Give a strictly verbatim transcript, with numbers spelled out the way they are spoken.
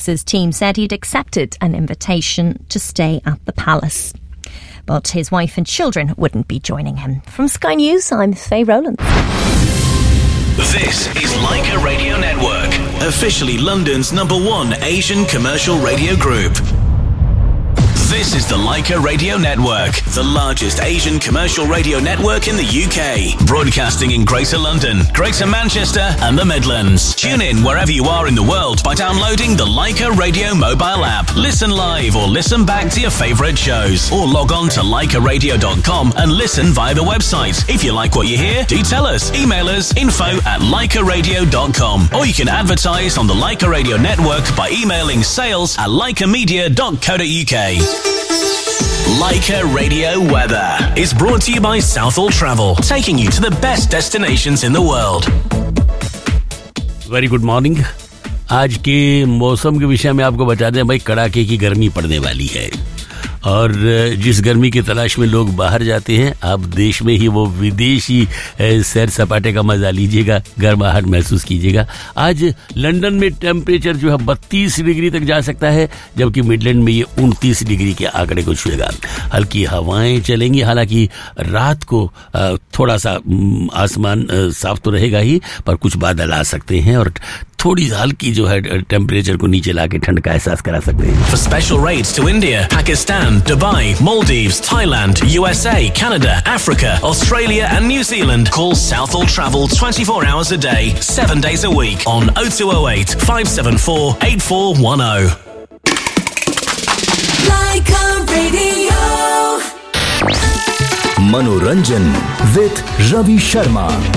Fox's team said he'd accepted an invitation to stay at the palace. But his wife and children wouldn't be joining him. From Sky News, I'm Faye Rowland. This is Leica Radio Network, officially London's number one Asian commercial radio group. This is the Leica Radio Network, the largest Asian commercial radio network in the U K. Broadcasting in Greater London, Greater Manchester and the Midlands. Tune in wherever you are in the world by downloading the Leica Radio mobile app. Listen live or listen back to your favourite shows. Or log on to leica radio dot com and listen via the website. If you like what you hear, do tell us. Email us info at leica radio dot com. Or you can advertise on the Leica Radio Network by emailing sales at leica media dot co dot uk. Leica Radio Weather is brought to you by Southall Travel, taking you to the best destinations in the world. Very good morning. आज के मौसम के विषय में आपको बता दें भाई, कड़ाके की गर्मी पड़ने वाली है और जिस गर्मी की तलाश में लोग बाहर जाते हैं, आप देश में ही वो विदेशी सैर सपाटे का मजा लीजिएगा, गर्माहट महसूस कीजिएगा। आज लंदन में टेम्परेचर जो है बत्तीस डिग्री तक जा सकता है, जबकि मिडलैंड में ये उनतीस डिग्री के आंकड़े को छुएगा। हल्की हवाएं चलेंगी, हालांकि रात को थोड़ा सा आसमान साफ तो रहेगा ही, पर कुछ बादल आ सकते हैं और थोड़ी हल्की जो है टेम्परेचर को नीचे लाके ठंड का एहसास करा सकते हैं। For special rates to India, Pakistan, Dubai, Maldives, Thailand, U S A, Canada, Africa, Australia and New Zealand, call Southall Travel twenty-four hours a day, seven days a week on oh two oh eight, five seven four, eight four one oh. Leica Radio. Manoranjan with Ravi Sharma.